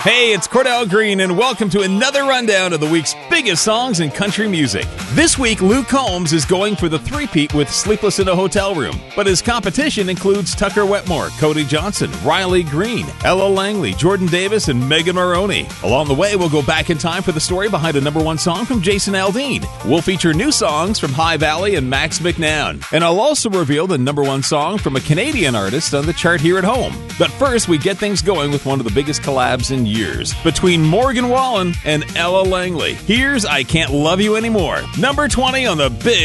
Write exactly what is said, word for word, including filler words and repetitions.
Hey, it's Cordell Green, and welcome to another rundown of the week's biggest songs in country music. This week, Luke Combs is going for the three-peat with Sleepless in a Hotel Room, but his competition includes Tucker Wetmore, Cody Johnson, Riley Green, Ella Langley, Jordan Davis, and Megan Maroney. Along the way, we'll go back in time for the story behind a number one song from Jason Aldean. We'll feature new songs from High Valley and Max McNown, and I'll also reveal the number one song from a Canadian artist on the chart here at home. But first, we get things going with one of the biggest collabs in years between Morgan Wallen and Ella Langley. Here's I Can't Love You Anymore, number twenty on the Big